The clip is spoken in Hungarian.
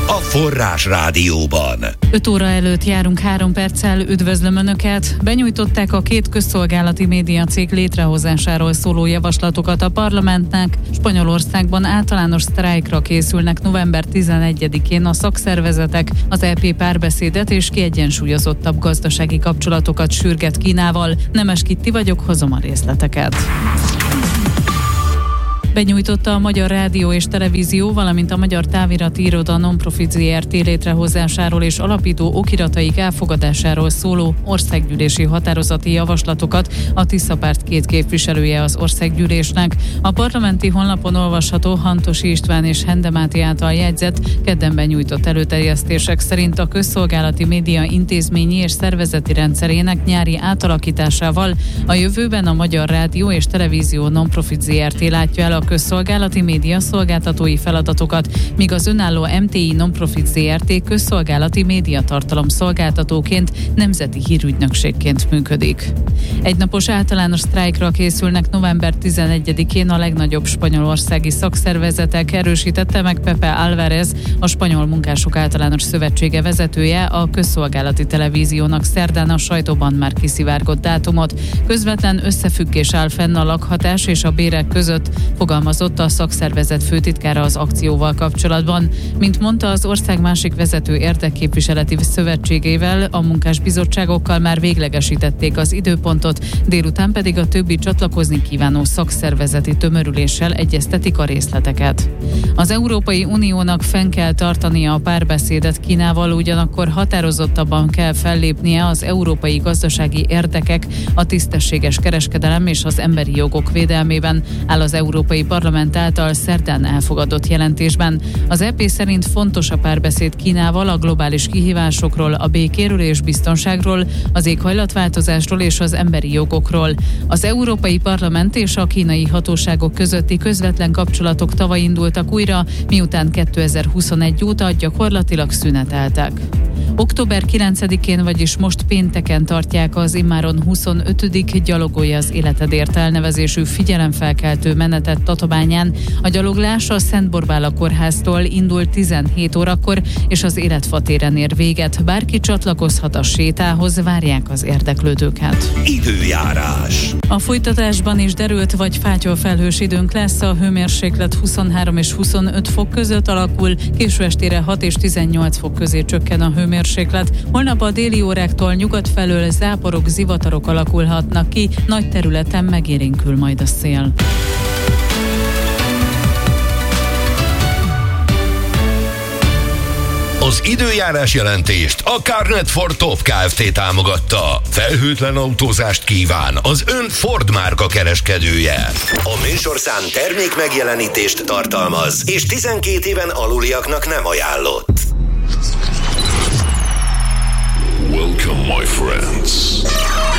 a Forrás Rádióban. 5 óra előtt járunk 3 perccel, üdvözlöm Önöket! Benyújtották a 2 közszolgálati médiacég létrehozásáról szóló javaslatokat a parlamentnek. Spanyolországban általános sztrájkra készülnek november 11-én a szakszervezetek, az EP párbeszédet és kiegyensúlyozottabb gazdasági kapcsolatokat sürget Kínával. Nemes Kitti vagyok, hozom a részleteket. Benyújtotta a Magyar Rádió és Televízió, valamint a Magyar Távirati Iroda Non-Profit Zrt. Létrehozásáról és alapító okirataik elfogadásáról szóló országgyűlési határozati javaslatokat a Tisza Párt 2 képviselője az országgyűlésnek. A parlamenti honlapon olvasható Hantosi István és Hende Máté által jegyzett, kedden benyújtott előterjesztések szerint a közszolgálati média intézményi és szervezeti rendszerének nyári átalakításával a jövőben a Magyar Rádió és Televízió Non-Profit Zrt. Látja el a közszolgálati média szolgáltatói feladatokat, míg az önálló MTI Non-Profit Zrt. Közszolgálati médiatartalom szolgáltatóként nemzeti hírügynökségként működik. Egynapos általános sztrájkra készülnek november 11-én a legnagyobb spanyolországi szakszervezetek, erősítette meg Pepe Álvarez, a Spanyol Munkások Általános Szövetsége vezetője a közszolgálati televíziónak szerdán a sajtóban már kiszivárgott dátumot. Közvetlen összefüggés áll fenn a lakhatás és a bérek között, fogalmazott a szakszervezet főtitkára az akcióval kapcsolatban. Mint mondta, az ország másik vezető érdekképviseleti szövetségével, a munkásbizottságokkal már véglegesítették az időpontot, délután pedig a többi csatlakozni kívánó szakszervezeti tömörüléssel egyeztetik a részleteket. Az Európai Uniónak fenn kell tartania a párbeszédet Kínával, ugyanakkor határozottabban kell fellépnie az európai gazdasági érdekek, a tisztességes kereskedelem és az emberi jogok védelmében, áll az Európai Parlament által szerdán elfogadott jelentésben. Az EP szerint fontos a párbeszéd Kínával a globális kihívásokról, a békéről és biztonságról, az éghajlatváltozásról és az emberi jogokról. Az Európai Parlament és a kínai hatóságok közötti közvetlen kapcsolatok tavaly indultak újra, miután 2021 óta gyakorlatilag szüneteltek. Október 9-én, vagyis most pénteken tartják az immáron 25. Gyalogolj az életedért elnevezésű figyelemfelkeltő menetet Tatabányán. A gyaloglás a Szent Borbála kórháztól indul 17 órakor, és az Életfa téren ér véget. Bárki csatlakozhat a sétához, várják az érdeklődőket. Időjárás. A folytatásban is derült vagy fátyol felhős időnk lesz, a hőmérséklet 23 és 25 fok között alakul, késő estére 6 és 18 fok közé csökken a hőmérséklet. Holnap a déli óráktól nyugat felől záporok, zivatarok alakulhatnak ki, nagy területen megélénkül majd a szél. Az időjárás jelentést a Carnet Ford Top Kft. Támogatta. Felhőtlen autózást kíván az ön Ford márka kereskedője. A műsorszám termék megjelenítést tartalmaz, és 12 éven aluliaknak nem ajánlott. Welcome, my friends.